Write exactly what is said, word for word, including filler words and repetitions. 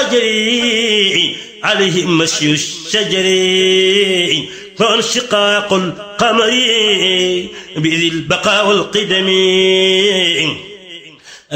الحجر عليهم مشي الشجر وانشقاق القمر بذي البقاء والقدم